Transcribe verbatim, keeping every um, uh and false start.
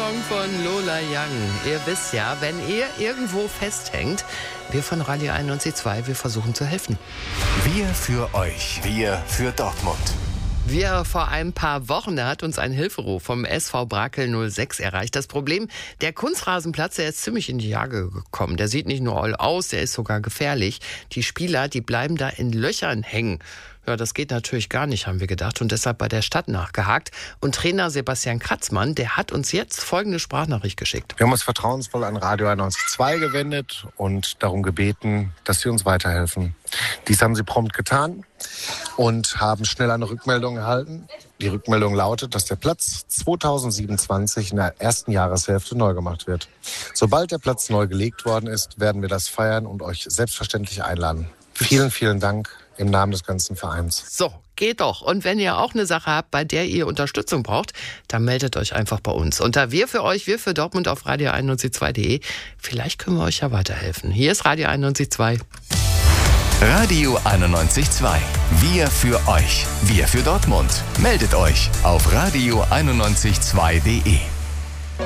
Song von Lola Young. Ihr wisst ja, wenn ihr irgendwo festhängt, wir von Radio einundneunzig Komma zwei, wir versuchen zu helfen. Wir für euch, wir für Dortmund. Wir vor ein paar Wochen, da hat uns ein Hilferuf vom S V Brakel null sechs erreicht. Das Problem, der Kunstrasenplatz, der ist ziemlich in die Jahre gekommen. Der sieht nicht nur all aus, der ist sogar gefährlich. Die Spieler, die bleiben da in Löchern hängen. Ja, das geht natürlich gar nicht, haben wir gedacht, und deshalb bei der Stadt nachgehakt. Und Trainer Sebastian Kratzmann, der hat uns jetzt folgende Sprachnachricht geschickt. Wir haben uns vertrauensvoll an Radio einundneunzig Komma zwei gewendet und darum gebeten, dass sie uns weiterhelfen. Dies haben sie prompt getan und haben schnell eine Rückmeldung erhalten. Die Rückmeldung lautet, dass der Platz zweitausendsiebenundzwanzig in der ersten Jahreshälfte neu gemacht wird. Sobald der Platz neu gelegt worden ist, werden wir das feiern und euch selbstverständlich einladen. Vielen, vielen Dank im Namen des ganzen Vereins. So, geht doch. Und wenn ihr auch eine Sache habt, bei der ihr Unterstützung braucht, dann meldet euch einfach bei uns. Unter Wir für euch, Wir für Dortmund auf radio einundneunzig Komma zwei punkt de. Vielleicht können wir euch ja weiterhelfen. Hier ist Radio einundneunzig Komma zwei. Radio einundneunzig Komma zwei. Wir für euch, wir für Dortmund. Meldet euch auf radio einundneunzig Komma zwei punkt de.